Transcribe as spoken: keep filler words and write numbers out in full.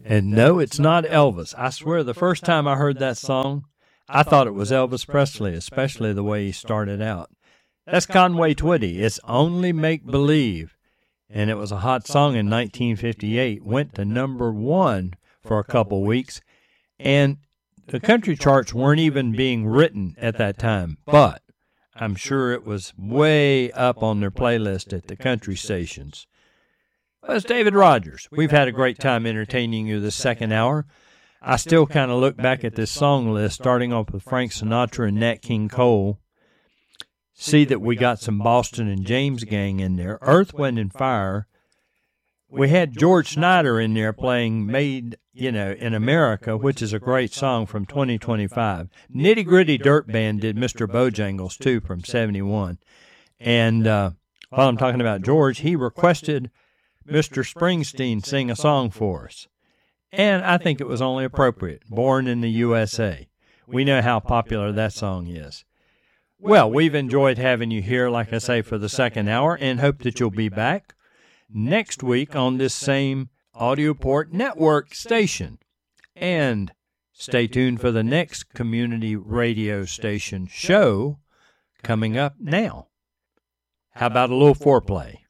And no, it's not Elvis. I swear the first time I heard that song, I thought it was Elvis Presley, especially the way he started out. That's Conway Twitty. It's Only Make Believe. And it was a hot song in nineteen fifty-eight. Went to number one for a couple weeks. And the country charts weren't even being written at that time. But I'm sure it was way up on their playlist at the country stations. Well, it's David Rogers. We've had a great time entertaining you this second hour. I still kind of look back at this song list, starting off with Frank Sinatra and Nat King Cole. See that we got some Boston and James Gang in there. Earth, Wind, and Fire. We had George Snyder in there playing Made, you know, in America, which is a great song from twenty twenty-five. Nitty Gritty Dirt Band did Mister Bojangles, too, from seventy-one. And uh, while I'm talking about George, he requested Mister Springsteen sing a song for us. And I think it was only appropriate. Born in the U S A. We know how popular that song is. Well, we've enjoyed having you here, like I say, for the second hour, and hope that you'll be back next week on this same Audioport Network station. And stay tuned for the next community radio station show coming up now. How about a little foreplay?